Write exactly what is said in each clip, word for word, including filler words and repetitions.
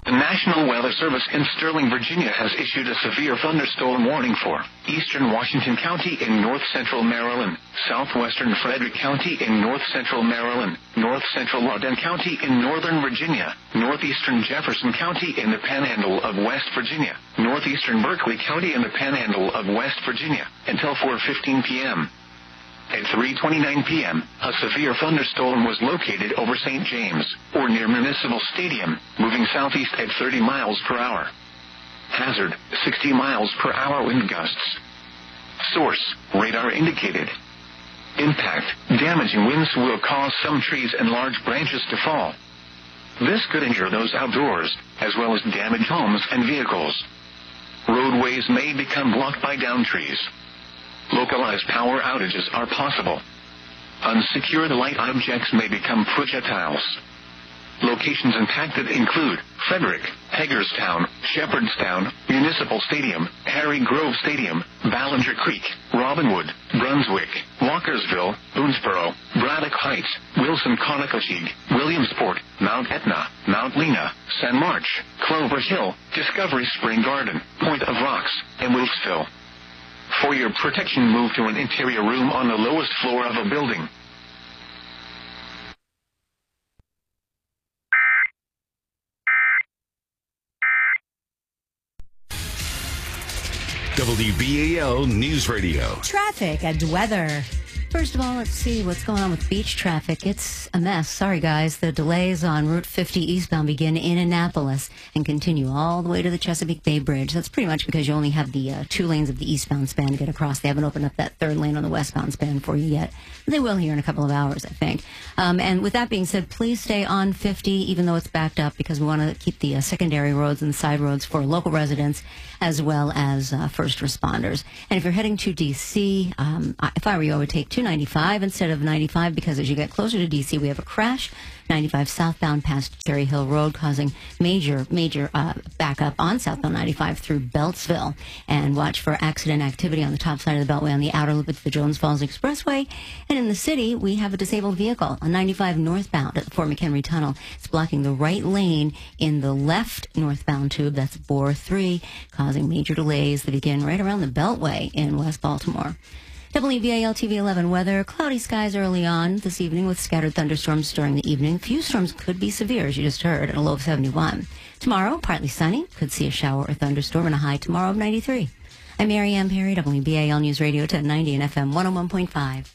The National Weather Service in Sterling, Virginia has issued a severe thunderstorm warning for eastern Washington County in north-central Maryland, southwestern Frederick County in north-central Maryland, north-central Loudoun County in northern Virginia, northeastern Jefferson County in the Panhandle of West Virginia, northeastern Berkeley County in the Panhandle of West Virginia, until four fifteen p.m. At three twenty-nine p.m., a severe thunderstorm was located over Saint James, or near Municipal Stadium, moving southeast at thirty miles per hour. Hazard, sixty miles per hour wind gusts. Source, radar indicated. Impact, damaging winds will cause some trees and large branches to fall. This could injure those outdoors, as well as damage homes and vehicles. Roadways may become blocked by downed trees. Localized power outages are possible. Unsecured light objects may become projectiles. Locations impacted include Frederick, Hagerstown, Shepherdstown, Municipal Stadium, Harry Grove Stadium, Ballinger Creek, Robinwood, Brunswick, Walkersville, Boonesboro, Braddock Heights, Wilson Conococheague, Williamsport, Mount Etna, Mount Lena, San March, Clover Hill, Discovery Spring Garden, Point of Rocks, and Wilkesville. For your protection, move to an interior room on the lowest floor of a building. W B A L News Radio. Traffic and weather. First of all, let's see what's going on with beach traffic. It's a mess. Sorry, guys. The delays on Route fifty eastbound begin in Annapolis and continue all the way to the Chesapeake Bay Bridge. That's pretty much because you only have the uh, two lanes of the eastbound span to get across. They haven't opened up that third lane on the westbound span for you yet. They will here in a couple of hours, I think. Um, and with that being said, please stay on fifty, even though it's backed up, because we want to keep the uh, secondary roads and side roads for local residents as well as uh, first responders. And if you're heading to D C, um, if I were you, I would take two ninety-five instead of ninety-five, because as you get closer to D C, we have a crash. ninety-five southbound past Cherry Hill Road, causing major, major uh, backup on southbound ninety-five through Beltsville. And watch for accident activity on the top side of the Beltway on the outer loop of the Jones Falls Expressway. And in the city, we have a disabled vehicle on ninety-five northbound at the Fort McHenry Tunnel. It's blocking the right lane in the left northbound tube. That's B O R three, causing major delays that begin right around the Beltway in West Baltimore. W B A L T V eleven weather. Cloudy skies early on this evening with scattered thunderstorms during the evening. Few storms could be severe, as you just heard, at a low of seventy-one. Tomorrow, partly sunny. Could see a shower or thunderstorm and a high tomorrow of ninety-three. I'm Mary Ann Perry, W B A L News Radio ten ninety and F M one oh one point five.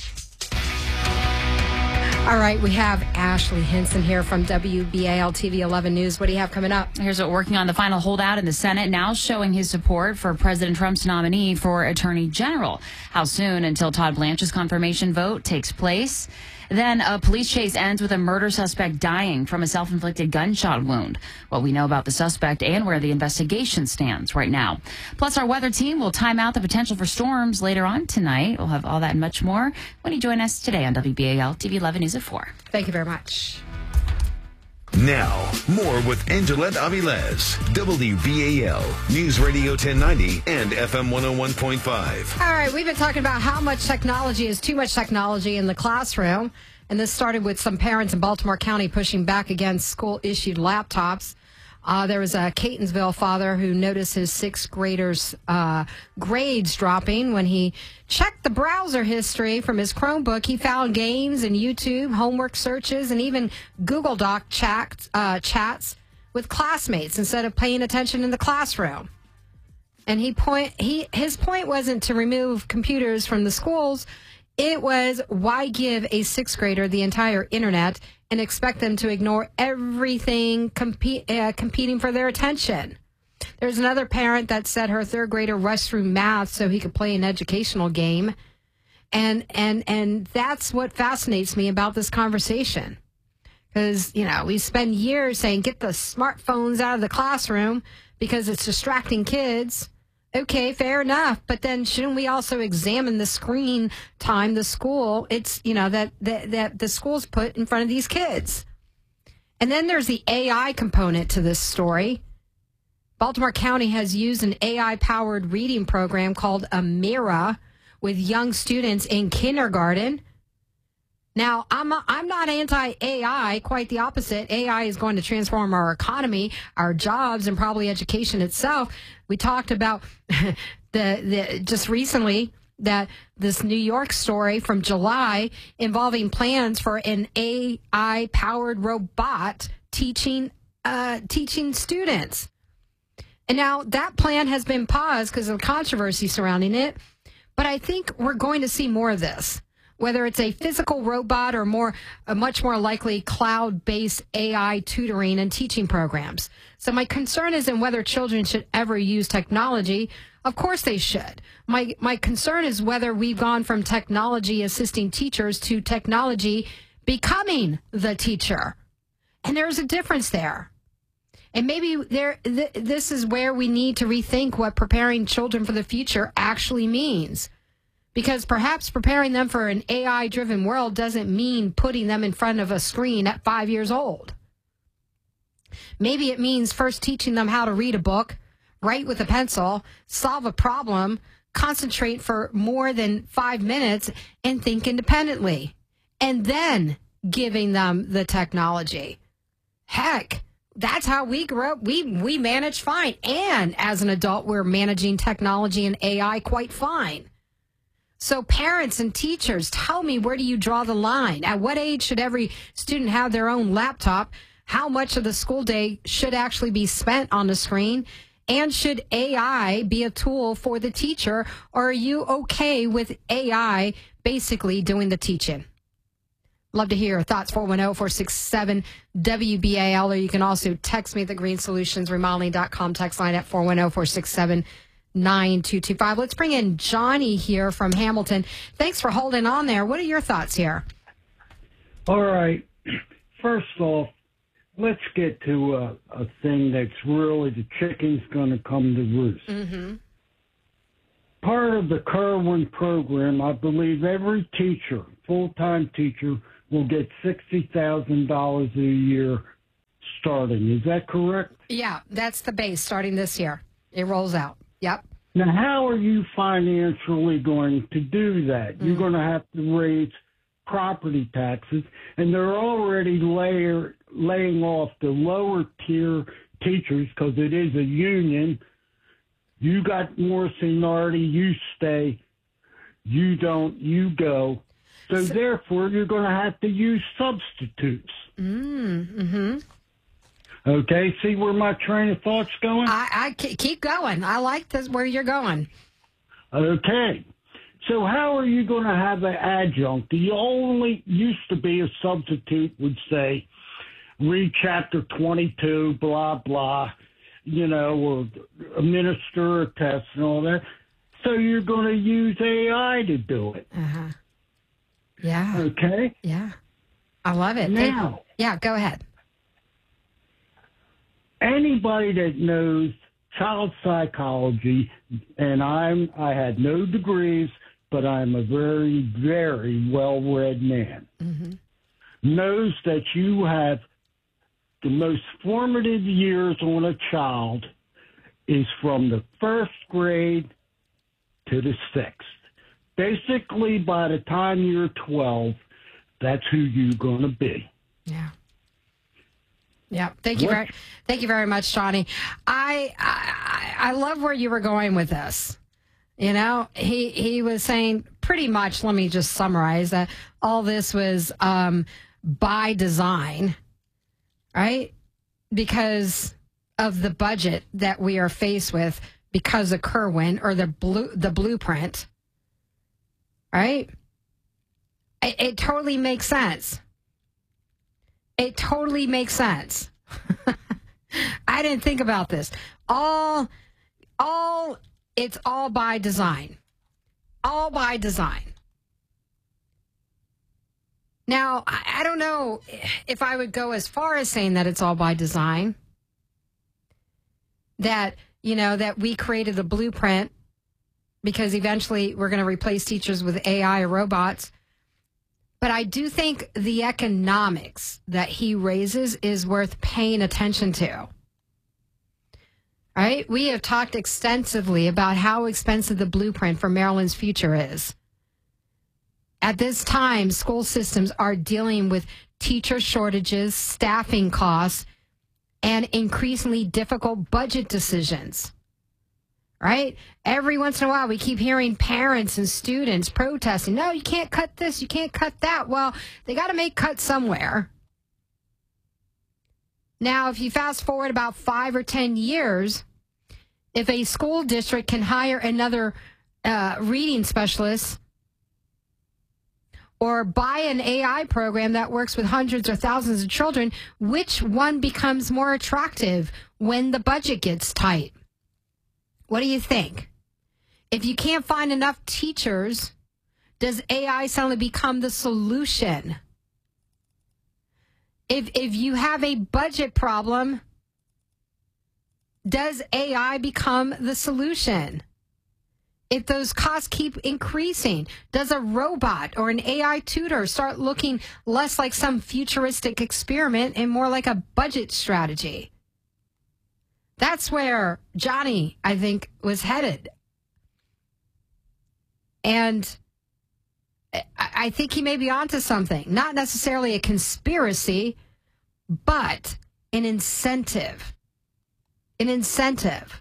All right, we have Ashley Hinson here from W B A L T V eleven News. What do you have coming up? Here's what working on the final holdout in the Senate, now showing his support for President Trump's nominee for Attorney General. How soon until Todd Blanche's confirmation vote takes place? Then a police chase ends with a murder suspect dying from a self-inflicted gunshot wound. What we know about the suspect and where the investigation stands right now. Plus, our weather team will time out the potential for storms later on tonight. We'll have all that and much more when you join us today on W B A L T V eleven News at four. Thank you very much. Now, more with Angelette Avilez, W B A L News Radio ten ninety and F M one oh one point five. All right, we've been talking about how much technology is too much technology in the classroom. And this started with some parents in Baltimore County pushing back against school-issued laptops. Uh, there was a Catonsville father who noticed his sixth graders' uh, grades dropping when he checked the browser history from his Chromebook. He found games and YouTube, homework searches, and even Google Doc chat, uh, chats with classmates instead of paying attention in the classroom. And he point he his point wasn't to remove computers from the schools. It was, why give a sixth grader the entire internet and expect them to ignore everything compete, uh, competing for their attention? There's another parent that said her third grader rushed through math so he could play an educational game. And and and that's what fascinates me about this conversation. Because, you know, we spend years saying, get the smartphones out of the classroom because it's distracting kids. Okay, fair enough. But then shouldn't we also examine the screen time the school, it's, you know, that, that, that the schools put in front of these kids? And then there's the A I component to this story. Baltimore County has used an A I-powered reading program called Amira with young students in kindergarten. Now, I'm I'm not anti-A I, quite the opposite. A I is going to transform our economy, our jobs, and probably education itself. We talked about the, the just recently that this New York story from July involving plans for an A I-powered robot teaching uh, teaching students. And now that plan has been paused because of controversy surrounding it. But I think we're going to see more of this. Whether it's a physical robot or more, a much more likely cloud-based A I tutoring and teaching programs. So my concern isn't whether children should ever use technology. Of course they should. My my concern is whether we've gone from technology assisting teachers to technology becoming the teacher. And there's a difference there. And maybe there, th- this is where we need to rethink what preparing children for the future actually means. Because perhaps preparing them for an A I-driven world doesn't mean putting them in front of a screen at five years old. Maybe it means first teaching them how to read a book, write with a pencil, solve a problem, concentrate for more than five minutes, and think independently. And then giving them the technology. Heck, that's how we grew up. We, we managed fine. And as an adult, we're managing technology and A I quite fine. So parents and teachers, tell me, where do you draw the line? At what age should every student have their own laptop? How much of the school day should actually be spent on the screen? And should A I be a tool for the teacher? Or are you okay with A I basically doing the teaching? Love to hear your thoughts. four one zero, four six seven, W B A L, or you can also text me at the green solutions remodeling dot com text line at four one zero, four six seven, nine two two five. Let's bring in Johnny here from Hamilton. Thanks for holding on there. What are your thoughts here? All right. First off, let's get to a, a thing that's really the chicken's going to come to roost. Mm-hmm. Part of the Kerwin program, I believe every teacher, full-time teacher, will get sixty thousand dollars a year starting. Is that correct? Yeah, that's the base starting this year. It rolls out. Yep. Now, how are you financially going to do that? Mm-hmm. You're going to have to raise property taxes, and they're already layer, laying off the lower tier teachers because it is a union. You got more seniority, you stay. You don't, you go. So, so therefore, you're going to have to use substitutes. Mm-hmm. Okay, see where my train of thought's going? I, I keep going. I like this where you're going. Okay. So how are you going to have an adjunct? The only used to be a substitute would say, read chapter twenty-two, blah, blah, you know, or administer a test and all that. So you're going to use A I to do it. Uh-huh. Yeah. Okay? Yeah. I love it. Now. They, yeah, go ahead. Anybody that knows child psychology, and I'm, I had no degrees, but I'm a very, very well-read man, mm-hmm. knows that you have the most formative years on a child is from the first grade to the sixth. Basically, by the time you're twelve, that's who you're going to be. Yeah. Yeah, thank you very, thank you very much, Johnny. I, I I love where you were going with this. You know, he he was saying pretty much. Let me just summarize that all this was um, by design, right? Because of the budget that we are faced with because of Kerwin or the blue the blueprint, right? It, it totally makes sense. It totally makes sense. I didn't think about this. All, all, it's all by design. All by design. Now, I, I don't know if I would go as far as saying that it's all by design. That, you know, that we created the blueprint because eventually we're going to replace teachers with A I or robots. But I do think the economics that he raises is worth paying attention to. Right? We have talked extensively about how expensive the blueprint for Maryland's future is. At this time, school systems are dealing with teacher shortages, staffing costs, and increasingly difficult budget decisions. Right? Every once in a while, we keep hearing parents and students protesting, no, you can't cut this, you can't cut that. Well, they got to make cuts somewhere. Now, if you fast forward about five or ten years, if a school district can hire another uh, reading specialist or buy an A I program that works with hundreds or thousands of children, which one becomes more attractive when the budget gets tight? What do you think? If you can't find enough teachers, does A I suddenly become the solution? If if you have a budget problem, does A I become the solution? If those costs keep increasing, does a robot or an A I tutor start looking less like some futuristic experiment and more like a budget strategy? That's where Johnny, I think, was headed. And I think he may be onto something. Not necessarily a conspiracy, but an incentive. An incentive.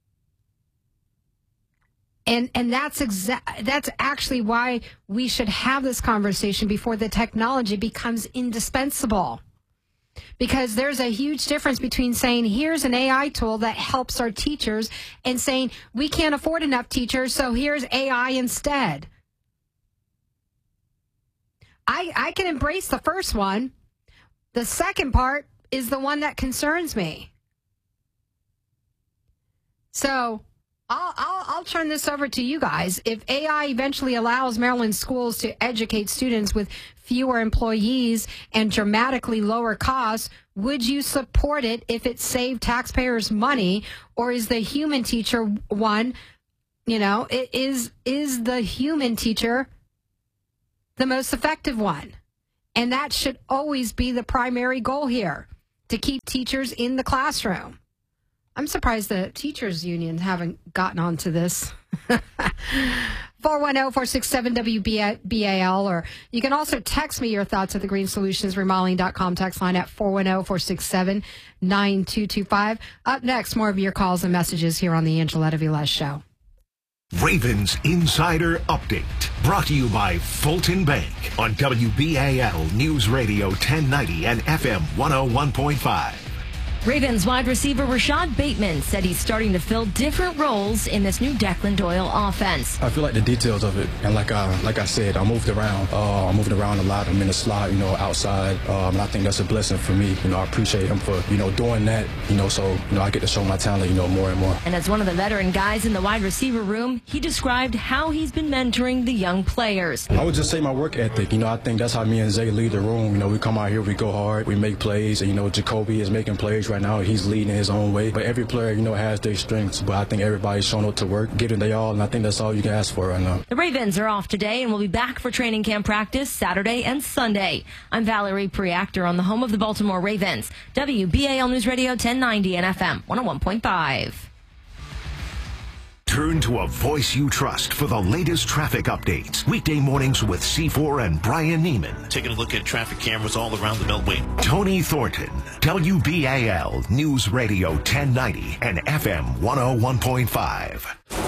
And and that's exa- that's actually why we should have this conversation before the technology becomes indispensable. Because there's a huge difference between saying, here's an A I tool that helps our teachers, and saying, we can't afford enough teachers, so here's A I instead. I, I can embrace the first one. The second part is the one that concerns me. So I'll, I'll, I'll turn this over to you guys. If A I eventually allows Maryland schools to educate students with fewer employees and dramatically lower costs, would you support it if it saved taxpayers money? Or is the human teacher one, you know, is, is the human teacher the most effective one? And that should always be the primary goal here, to keep teachers in the classroom. I'm surprised the teachers union haven't gotten onto this. four one zero, four six seven, W B A L, or you can also text me your thoughts at the green solutions remodeling dot com text line at four one zero, four six seven, nine two two five. Up next, more of your calls and messages here on the Angeletta Velez Show. Ravens Insider Update, brought to you by Fulton Bank on W B A L News Radio ten ninety and F M one oh one point five. Ravens wide receiver Rashad Bateman said he's starting to fill different roles in this new Declan Doyle offense. I feel like the details of it, and like I, like I said, I moved around. Uh, I moved around a lot. I'm in the slot, you know, outside, um, and I think that's a blessing for me. You know, I appreciate him for, you know, doing that, you know, so, you know, I get to show my talent, you know, more and more. And as one of the veteran guys in the wide receiver room, he described how he's been mentoring the young players. I would just say my work ethic. You know, I think that's how me and Zay lead the room. You know, we come out here, we go hard, we make plays, and, you know, Jacoby is making plays right now. He's leading his own way. But every player, you know, has their strengths. But I think everybody's showing up to work, giving their all, and I think that's all you can ask for right now. The Ravens are off today and will be back for training camp practice Saturday and Sunday. I'm Valerie Preactor on the home of the Baltimore Ravens. W B A L News Radio ten ninety and F M one oh one point five. Turn to a voice you trust for the latest traffic updates. Weekday mornings with C four and Brian Neiman. Taking a look at traffic cameras all around the Beltway. Tony Thornton, W B A L News Radio ten ninety and F M one oh one point five.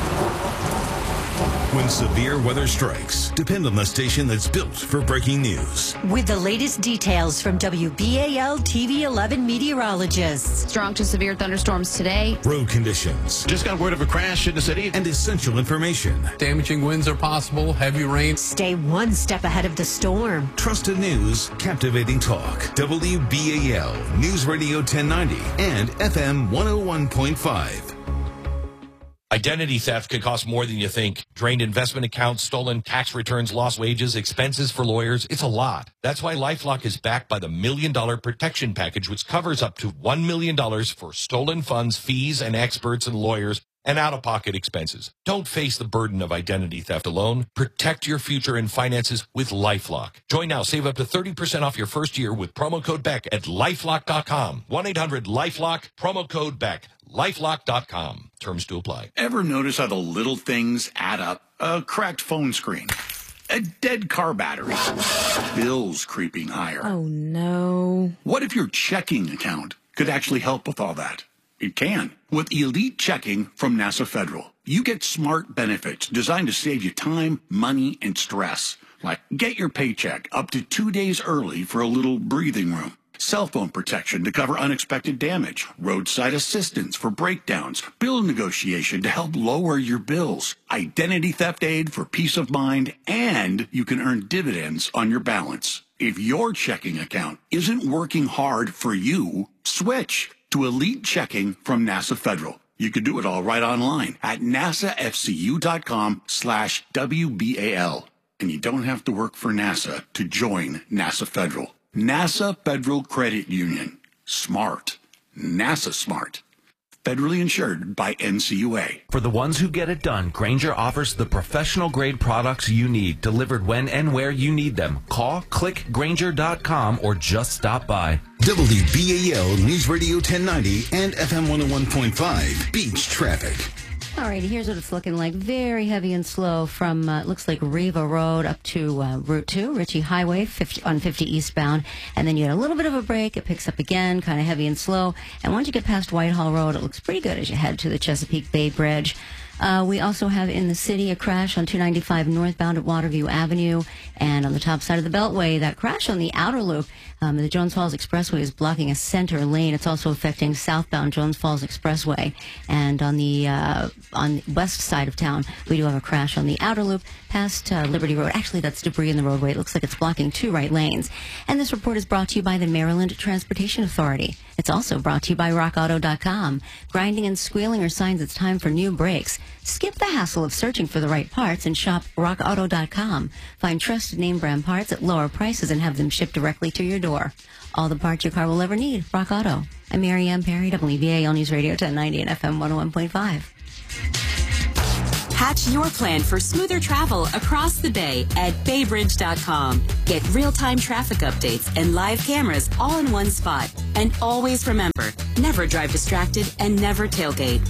When severe weather strikes, depend on the station that's built for breaking news. With the latest details from W B A L T V eleven meteorologists. Strong to severe thunderstorms today. Road conditions. Just got word of a crash in the city. And essential information. Damaging winds are possible, heavy rain. Stay one step ahead of the storm. Trusted news, captivating talk. W B A L News Radio ten ninety and F M one oh one point five. Identity theft can cost more than you think. Drained investment accounts, stolen tax returns, lost wages, expenses for lawyers. It's a lot. That's why LifeLock is backed by the Million Dollar Protection Package, which covers up to one million dollars for stolen funds, fees, and experts and lawyers, and out-of-pocket expenses. Don't face the burden of identity theft alone. Protect your future and finances with LifeLock. Join now. Save up to thirty percent off your first year with promo code Beck at lifelock dot com. one eight hundred LifeLock, promo code Beck. lifelock dot com. Terms to apply. Ever notice how the little things add up? A cracked phone screen, A dead car battery. Bills creeping higher. Oh, no. What if your checking account could actually help with all that? It can. With Elite Checking from NASA Federal, you get smart benefits designed to save you time, money, and stress. Like get your paycheck up to two days early for a little breathing room. Cell phone protection to cover unexpected damage, roadside assistance for breakdowns, bill negotiation to help lower your bills, identity theft aid for peace of mind, and you can earn dividends on your balance. If your checking account isn't working hard for you, switch to Elite Checking from NASA Federal. You can do it all right online at nasafcu.com slash WBAL. And you don't have to work for NASA to join NASA Federal. NASA Federal Credit Union. Smart. NASA smart. Federally insured by N C U A. For the ones who get it done, Grainger offers the professional-grade products you need, delivered when and where you need them. Call, click Grainger dot com, or just stop by. W B A L News Radio ten ninety and F M one oh one point five. Beach traffic. All right, here's what it's looking like. Very heavy and slow from, uh, it looks like Riva Road up to uh, Route two, Ritchie Highway fifty, on fifty eastbound. And then you get a little bit of a break. It picks up again, kind of heavy and slow. And once you get past Whitehall Road, it looks pretty good as you head to the Chesapeake Bay Bridge. Uh, we also have in the city a crash on two ninety-five northbound at Waterview Avenue. And on the top side of the Beltway, that crash on the outer loop, um, the Jones Falls Expressway is blocking a center lane. It's also affecting southbound Jones Falls Expressway. And on the uh, on the west side of town, we do have a crash on the outer loop past uh, Liberty Road. Actually, that's debris in the roadway. It looks like it's blocking two right lanes. And this report is brought to you by the Maryland Transportation Authority. It's also brought to you by rock auto dot com. Grinding and squealing are signs it's time for new brakes. Skip the hassle of searching for the right parts and shop rock auto dot com. Find trusted name brand parts at lower prices and have them shipped directly to your door. All the parts your car will ever need. Rock Auto. I'm Mary Ann Perry, W B A L News Radio ten ninety and F M one oh one point five. Hatch your plan for smoother travel across the bay at bay bridge dot com. Get real-time traffic updates and live cameras all in one spot. And always remember, never drive distracted and never tailgate.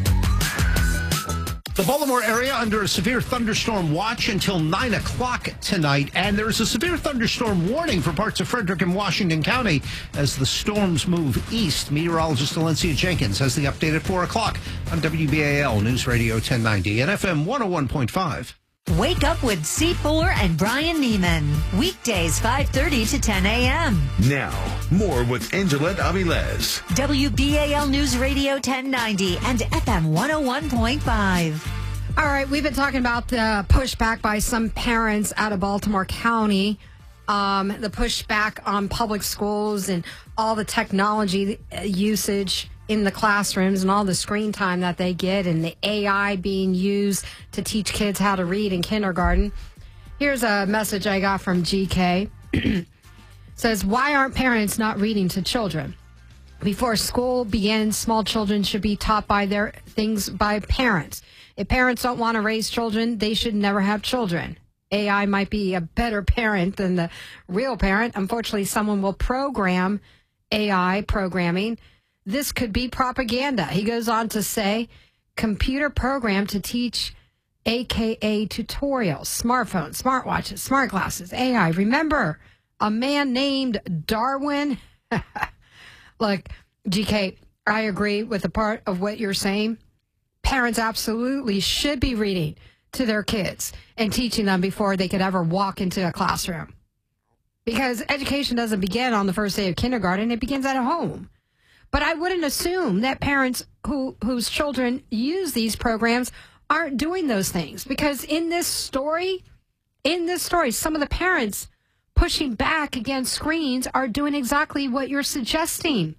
The Baltimore area under a severe thunderstorm watch until nine o'clock tonight. And there's a severe thunderstorm warning for parts of Frederick and Washington County as the storms move east. Meteorologist Valencia Jenkins has the update at four o'clock on W B A L News Radio ten ninety and F M one oh one point five. Wake up with C four and Brian Neiman. Weekdays five thirty to ten a.m. Now, more with Angelette Avilés. W B A L News Radio ten ninety and F M one oh one point five. All right, we've been talking about the pushback by some parents out of Baltimore County, um, the pushback on public schools and all the technology usage in the classrooms and all the screen time that they get and the A I being used to teach kids how to read in kindergarten. Here's a message I got from G K. Says, why aren't parents not reading to children? Before school begins, small children should be taught by their things by parents. If parents don't want to raise children, they should never have children. A I might be a better parent than the real parent. Unfortunately, someone will program A I programming. This could be propaganda. He goes on to say, computer program to teach, A K A tutorials, smartphones, smartwatches, smart glasses, A I. Remember, a man named Darwin. Look, G K, I agree with the part of what you're saying. Parents absolutely should be reading to their kids and teaching them before they could ever walk into a classroom. Because education doesn't begin on the first day of kindergarten, it begins at home. But I wouldn't assume that parents who whose children use these programs aren't doing those things. Because in this story, in this story, some of the parents pushing back against screens are doing exactly what you're suggesting.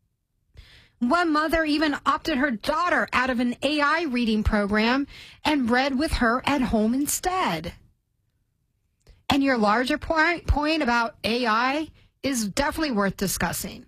One mother even opted her daughter out of an A I reading program and read with her at home instead. And your larger point, point about A I is definitely worth discussing.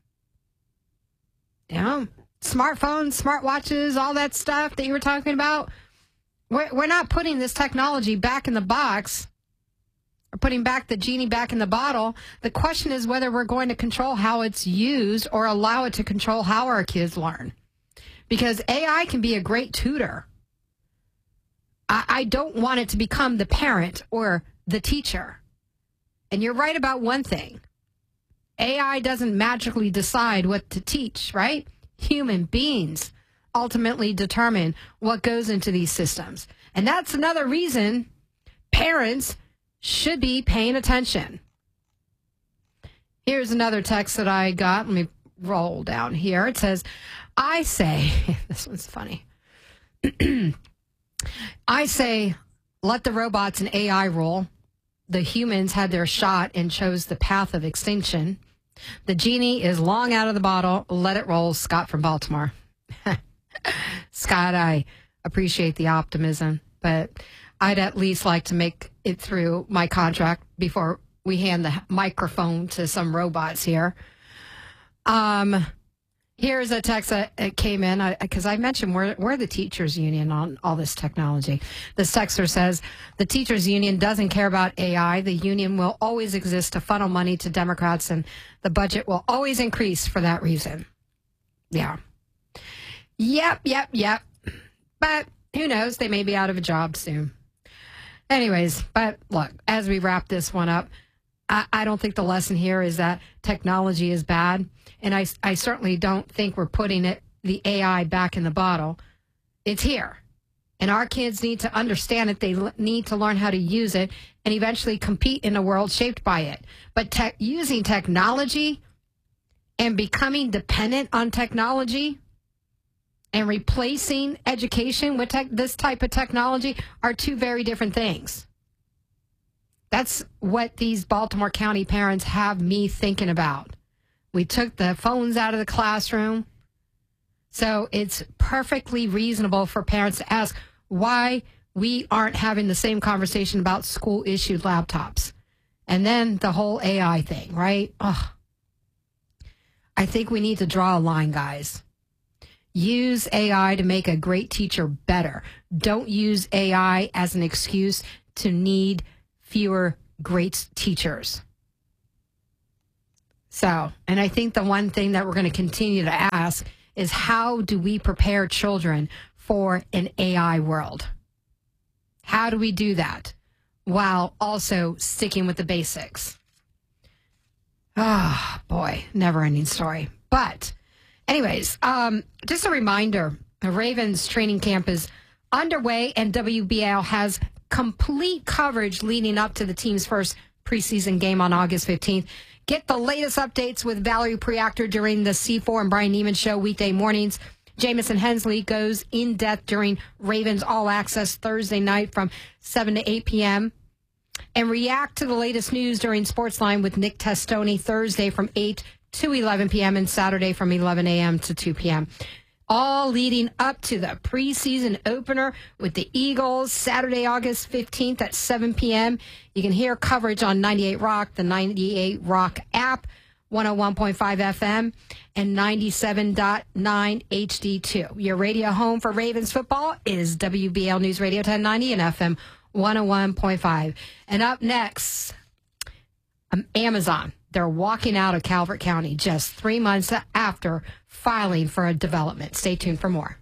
You know, smartphones, smartwatches, all that stuff that you were talking about. We're, we're not putting this technology back in the box or putting back the genie back in the bottle. The question is whether we're going to control how it's used or allow it to control how our kids learn. Because A I can be a great tutor. I, I don't want it to become the parent or the teacher. And you're right about one thing. A I doesn't magically decide what to teach, right? Human beings ultimately determine what goes into these systems. And that's another reason parents should be paying attention. Here's another text that I got. Let me roll down here. It says, I say, this one's funny. I say, let the robots and A I rule. The humans had their shot and chose the path of extinction. The genie is long out of the bottle. Let it roll. Scott from Baltimore. Scott, I appreciate the optimism, but I'd at least like to make it through my contract before we hand the microphone to some robots here. Um, here's a text that came in because I, I mentioned we're, we're the teachers union on all this technology. This texter says the teachers union doesn't care about A I. The union will always exist to funnel money to Democrats, and the budget will always increase for that reason. Yeah. Yep, yep, yep. But who knows? They may be out of a job soon. Anyways, but look, as we wrap this one up, I, I don't think the lesson here is that technology is bad. And I, I certainly don't think we're putting it, the A I back in the bottle. It's here. And our kids need to understand it. They l- need to learn how to use it and eventually compete in a world shaped by it. But te- using technology and becoming dependent on technology and replacing education with tech, this type of technology are two very different things. That's what these Baltimore County parents have me thinking about. We took the phones out of the classroom. So it's perfectly reasonable for parents to ask why we aren't having the same conversation about school-issued laptops. And then the whole A I thing, right? Ugh. I think we need to draw a line, guys. Use A I to make a great teacher better. Don't use A I as an excuse to need fewer great teachers. So, and I think the one thing that we're going to continue to ask is how do we prepare children for an A I world? How do we do that while also sticking with the basics? Ah, oh, boy, never-ending story. But anyways, um, just a reminder, the Ravens training camp is underway and W B A L has complete coverage leading up to the team's first preseason game on August fifteenth. Get the latest updates with Valerie Preactor during the C four and Brian Neiman Show weekday mornings. Jamison Hensley goes in depth during Ravens All Access Thursday night from seven to eight p.m. And react to the latest news during Sportsline with Nick Testoni Thursday from eight to eleven p.m. and Saturday from eleven a.m. to two p.m. All leading up to the preseason opener with the Eagles, Saturday, August fifteenth at seven p.m. You can hear coverage on ninety-eight Rock, the ninety-eight Rock app, one oh one point five F M, and ninety-seven point nine H D two. Your radio home for Ravens football is W B L News Radio ten ninety and F M one oh one point five. And up next, um, Amazon. They're walking out of Calvert County just three months after filing for a development. Stay tuned for more.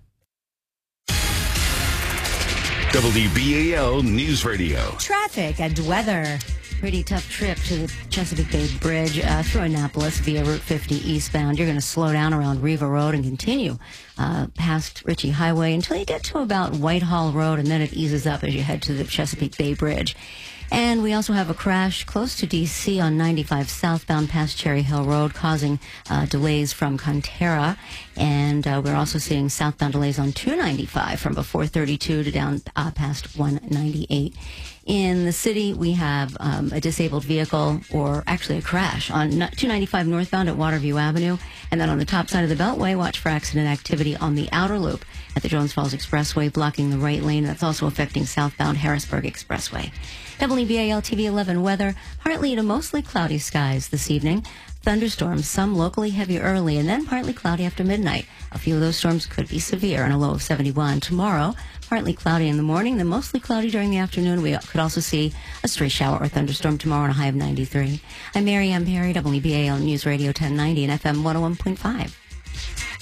W B A L News Radio. Traffic and weather. Pretty tough trip to the Chesapeake Bay Bridge uh, through Annapolis via Route fifty eastbound. You're going to slow down around Riva Road and continue uh, past Ritchie Highway until you get to about Whitehall Road, and then it eases up as you head to the Chesapeake Bay Bridge. And we also have a crash close to D C on ninety-five southbound past Cherry Hill Road, causing uh, delays from Conterra. And uh, we're also seeing southbound delays on two ninety-five from before thirty-two to down uh, past one ninety-eight. In the city, we have um, a disabled vehicle, or actually a crash, on two ninety-five northbound at Waterview Avenue. And then on the top side of the Beltway, watch for accident activity on the outer loop at the Jones Falls Expressway, blocking the right lane. That's also affecting southbound Harrisburg Expressway. W B A L T V eleven weather, partly to mostly cloudy skies this evening. Thunderstorms, some locally heavy early, and then partly cloudy after midnight. A few of those storms could be severe, and a low of seventy-one. Tomorrow, partly cloudy in the morning, then mostly cloudy during the afternoon. We could also see a stray shower or thunderstorm tomorrow on a high of ninety-three. I'm Mary Ann Perry, W B A L News Radio ten ninety and F M one oh one point five.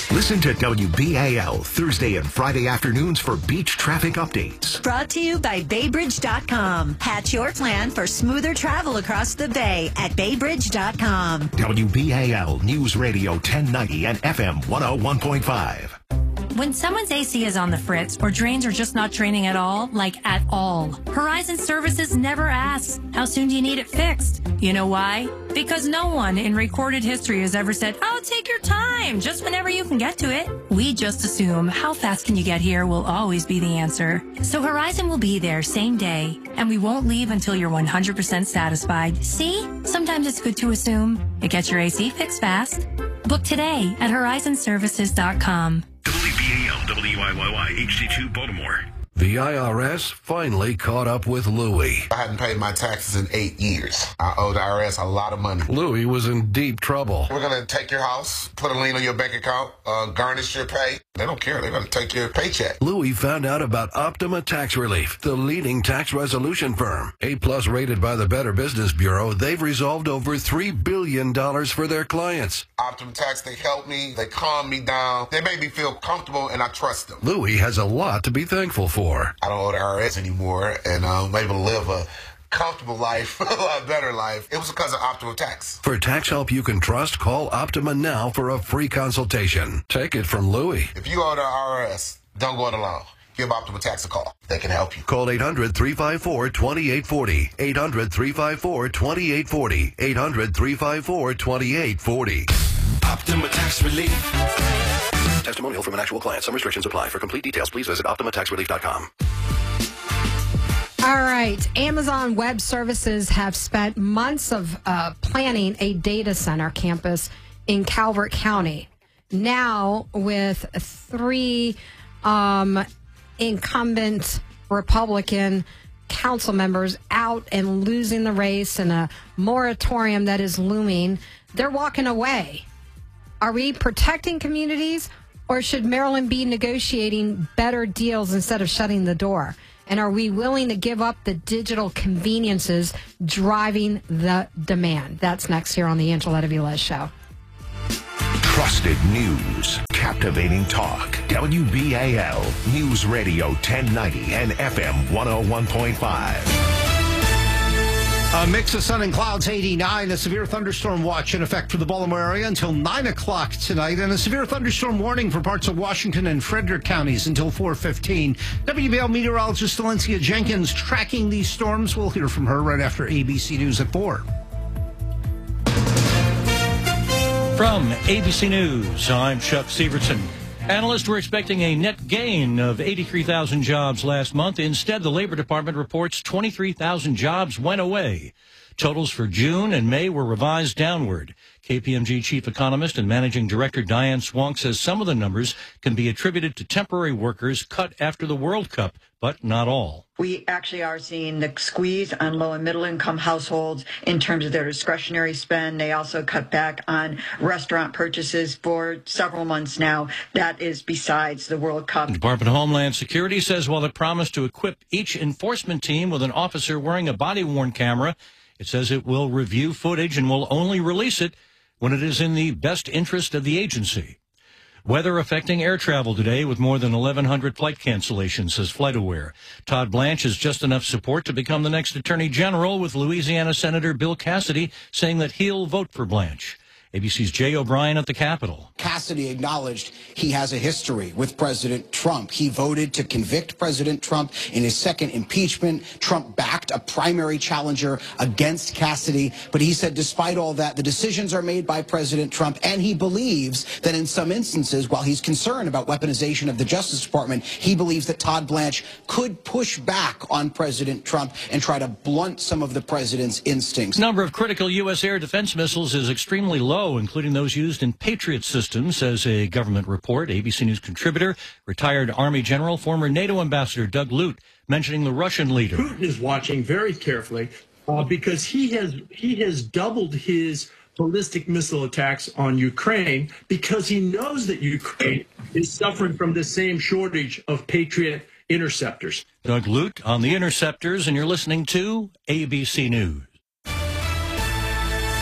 Listen to W B A L Thursday and Friday afternoons for beach traffic updates. Brought to you by Baybridge dot com. Hatch your plan for smoother travel across the bay at Baybridge dot com. W B A L News Radio ten ninety and F M one oh one point five. When someone's A C is on the fritz or drains are just not draining at all, like at all, Horizon Services never asks, how soon do you need it fixed? You know why? Because no one in recorded history has ever said, oh, take your time, just whenever you can get to it. We just assume how fast can you get here will always be the answer. So Horizon will be there same day, and we won't leave until you're one hundred percent satisfied. See? Sometimes it's good to assume. It gets your A C fixed fast. Book today at horizon services dot com. W B A L W I Y Y H D two Baltimore. The I R S finally caught up with Louie. I hadn't paid my taxes in eight years. I owe the I R S a lot of money. Louie was in deep trouble. We're going to take your house, put a lien on your bank account, uh, garnish your pay. They don't care. They're going to take your paycheck. Louie found out about Optima Tax Relief, the leading tax resolution firm. A-plus rated by the Better Business Bureau, they've resolved over three billion dollars for their clients. Optima Tax, they help me. They calm me down. They make me feel comfortable, and I trust them. Louie has a lot to be thankful for. I don't owe the I R S anymore, and I'm able to live a comfortable life, a lot better life. It was because of Optima Tax. For tax help you can trust, call Optima now for a free consultation. Take it from Louie. If you owe the I R S, don't go it alone. Give Optima Tax a call. They can help you. Call eight hundred, three five four, two eight four zero. eight hundred, three five four, two eight four zero. eight hundred, three five four, two eight four zero. Optima Tax Relief. Testimonial from an actual client. Some restrictions apply. For complete details, please visit optima tax relief dot com. All right. Amazon Web Services have spent months of uh, planning a data center campus in Calvert County. Now, with three um, incumbent Republican council members out and losing the race and a moratorium that is looming, they're walking away. Are we protecting communities, or should Maryland be negotiating better deals instead of shutting the door? And are we willing to give up the digital conveniences driving the demand? That's next here on the Angeletta Velez Show. Trusted news, captivating talk. W B A L News Radio ten ninety and F M one oh one point five. A mix of sun and clouds, eighty-nine. A severe thunderstorm watch in effect for the Baltimore area until nine o'clock tonight, and a severe thunderstorm warning for parts of Washington and Frederick counties until four fifteen. W B A L meteorologist Valencia Jenkins tracking these storms. We'll hear from her right after A B C News at four. From A B C News, I'm Chuck Severson. Analysts were expecting a net gain of eighty-three thousand jobs last month. Instead, the Labor Department reports twenty-three thousand jobs went away. Totals for June and May were revised downward. K P M G chief economist and managing director Diane Swank says some of the numbers can be attributed to temporary workers cut after the World Cup, but not all. We actually are seeing the squeeze on low and middle income households in terms of their discretionary spend. They also cut back on restaurant purchases for several months now. That is besides the World Cup. The Department of Homeland Security says while it promised to equip each enforcement team with an officer wearing a body-worn camera, it says it will review footage and will only release it when it is in the best interest of the agency. Weather affecting air travel today with more than eleven hundred flight cancellations, says FlightAware. Todd Blanche has just enough support to become the next Attorney General, with Louisiana Senator Bill Cassidy saying that he'll vote for Blanche. A B C's Jay O'Brien at the Capitol. Cassidy acknowledged he has a history with President Trump. He voted to convict President Trump in his second impeachment. Trump backed a primary challenger against Cassidy. But he said despite all that, the decisions are made by President Trump. And he believes that in some instances, while he's concerned about weaponization of the Justice Department, he believes that Todd Blanche could push back on President Trump and try to blunt some of the president's instincts. Number of critical U S air defense missiles is extremely low, including those used in Patriot systems, says a government report. A B C News contributor, retired Army General, former NATO Ambassador Doug Lute, mentioning the Russian leader. Putin is watching very carefully uh, because he has he has doubled his ballistic missile attacks on Ukraine because he knows that Ukraine is suffering from the same shortage of Patriot interceptors. Doug Lute on the interceptors, and you're listening to A B C News.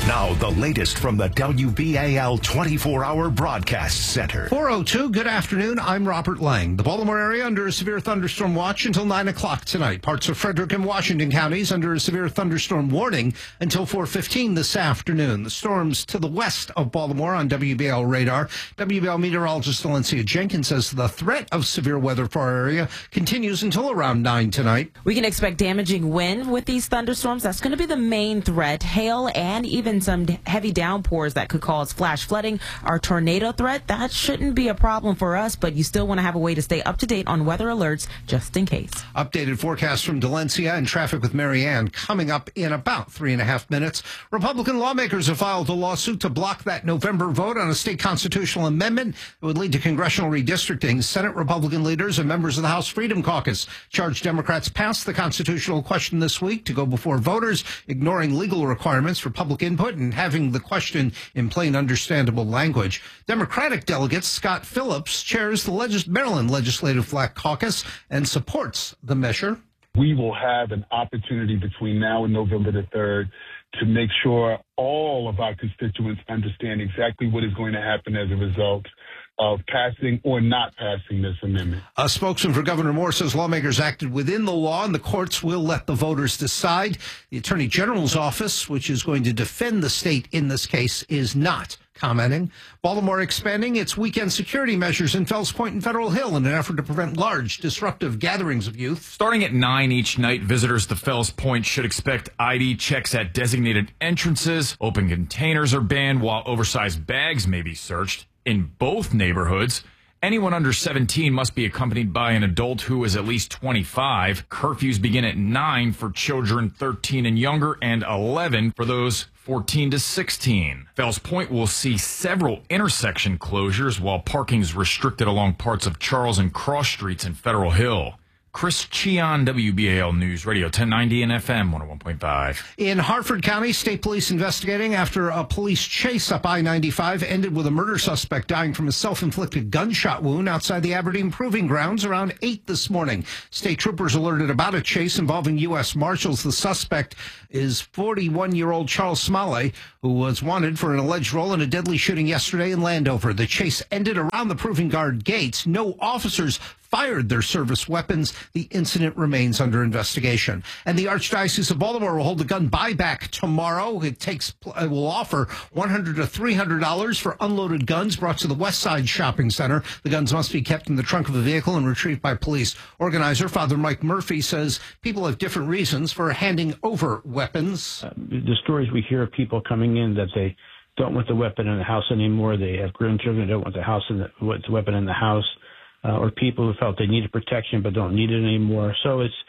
Now, the latest from the W B A L twenty-four hour Broadcast Center. four oh two, good afternoon. I'm Robert Lang. The Baltimore area under a severe thunderstorm watch until nine o'clock tonight. Parts of Frederick and Washington counties under a severe thunderstorm warning until four fifteen this afternoon. The storms to the west of Baltimore on W B A L radar. W B A L meteorologist Valencia Jenkins says the threat of severe weather for our area continues until around nine tonight. We can expect damaging wind with these thunderstorms. That's going to be the main threat. Hail and even some heavy downpours that could cause flash flooding. Our tornado threat, that shouldn't be a problem for us, but you still want to have a way to stay up to date on weather alerts just in case. Updated forecast from Delencia and traffic with Marianne coming up in about three and a half minutes. Republican lawmakers have filed a lawsuit to block that November vote on a state constitutional amendment that would lead to congressional redistricting. Senate Republican leaders and members of the House Freedom Caucus charged Democrats passed the constitutional question this week to go before voters, ignoring legal requirements for public input and having the question in plain, understandable language. Democratic delegate Scott Phillips chairs the Legis- Maryland Legislative Black Caucus and supports the measure. We will have an opportunity between now and November the third to make sure all of our constituents understand exactly what is going to happen as a result of passing or not passing this amendment. A spokesman for Governor Moore says lawmakers acted within the law and the courts will let the voters decide. The Attorney General's office, which is going to defend the state in this case, is not commenting. Baltimore expanding its weekend security measures in Fells Point and Federal Hill in an effort to prevent large, disruptive gatherings of youth. Starting at nine each night, visitors to Fells Point should expect I D checks at designated entrances. Open containers are banned while oversized bags may be searched. In both neighborhoods, anyone under seventeen must be accompanied by an adult who is at least twenty-five. Curfews begin at nine for children thirteen and younger and eleven for those fourteen to sixteen. Fells Point will see several intersection closures while parking is restricted along parts of Charles and Cross Streets in Federal Hill. Chris Cheon, W B A L News Radio ten ninety and F M one oh one point five. In Harford County, state police investigating after a police chase up I ninety-five ended with a murder suspect dying from a self-inflicted gunshot wound outside the Aberdeen Proving Grounds around eight this morning. State troopers alerted about a chase involving U S Marshals. The suspect is forty-one-year-old Charles Smalley, who was wanted for an alleged role in a deadly shooting yesterday in Landover. The chase ended around the Proving Guard gates. No officers fired their service weapons. The incident remains under investigation. And the Archdiocese of Baltimore will hold a gun buyback tomorrow. It takes it will offer one hundred to three hundred dollars for unloaded guns brought to the West Side Shopping Center. The guns must be kept in the trunk of a vehicle and retrieved by police. Organizer Father Mike Murphy says people have different reasons for handing over weapons. Uh, the stories we hear of people coming in that they don't want the weapon in the house anymore. They have grandchildren that don't want the house in the, want the weapon in the house. Uh, or people who felt they needed protection but don't need it anymore. So it's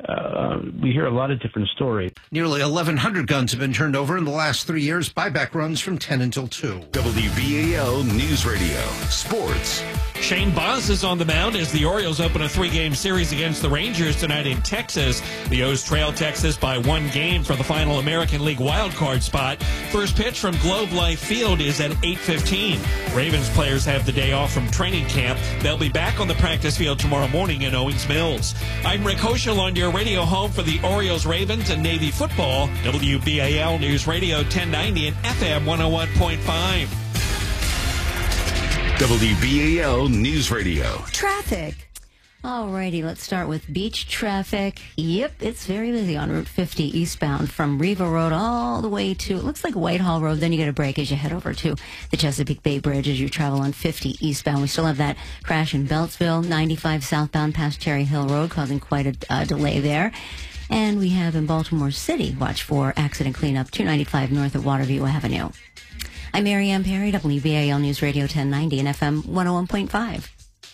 uh, we hear a lot of different stories. Nearly eleven hundred guns have been turned over in the last three years. Buyback runs from ten until two. W B A L News Radio Sports. Shane Baz is on the mound as the Orioles open a three-game series against the Rangers tonight in Texas. The O's trail Texas by one game for the final American League wildcard spot. First pitch from Globe Life Field is at eight fifteen. Ravens players have the day off from training camp. They'll be back on the practice field tomorrow morning in Owings Mills. I'm Rick Hoschel on your radio home for the Orioles, Ravens, and Navy football. W B A L News Radio ten ninety and F M one oh one point five. W B A L News Radio. Traffic. Alrighty, let's start with beach traffic. Yep, it's very busy on Route fifty eastbound from Riva Road all the way to, it looks like Whitehall Road. Then you get a break as you head over to the Chesapeake Bay Bridge as you travel on fifty eastbound. We still have that crash in Beltsville, ninety-five southbound past Cherry Hill Road, causing quite a uh, delay there. And we have in Baltimore City, watch for accident cleanup, two ninety-five north of Waterview Avenue. I'm Mary Ann Perry, W B A L News Radio ten ninety and F M one oh one point five.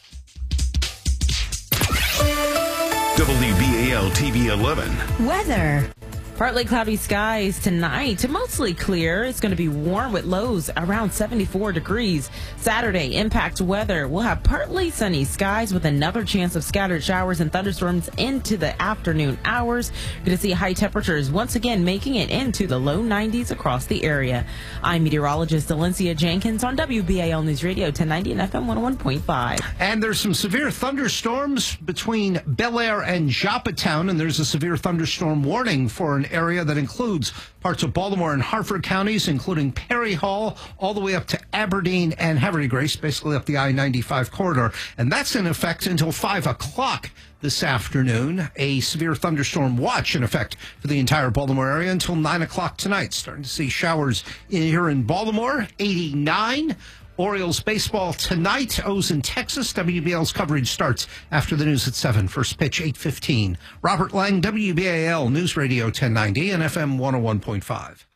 W B A L T V eleven. Weather. Partly cloudy skies tonight, mostly clear. It's going to be warm with lows around seventy-four degrees. Saturday, impact weather. We'll have partly sunny skies with another chance of scattered showers and thunderstorms into the afternoon hours. Going to see high temperatures once again making it into the low nineties across the area. I'm meteorologist Valencia Jenkins on W B A L News Radio ten ninety and F M one oh one point five. And there's some severe thunderstorms between Bel Air and Joppatown, and there's a severe thunderstorm warning for an an area that includes parts of Baltimore and Harford counties, including Perry Hall, all the way up to Aberdeen and Havre de Grace, basically up the I ninety-five corridor. And that's in effect until five o'clock this afternoon. A severe thunderstorm watch in effect for the entire Baltimore area until nine o'clock tonight. Starting to see showers in here in Baltimore, eighty-nine. Orioles baseball tonight. O's in Texas. W B L's coverage starts after the news at seven. First pitch, eight fifteen. Robert Lang, W B A L News Radio ten ninety and F M one oh one point five.